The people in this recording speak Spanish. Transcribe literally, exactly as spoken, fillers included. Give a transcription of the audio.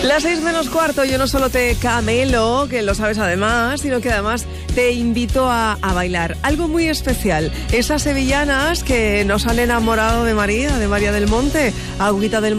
Las seis menos cuarto, yo no solo te camelo, que lo sabes además, sino que además te invito a, a bailar. Algo muy especial. Esas sevillanas que nos han enamorado de María, de María del Monte, Agüita del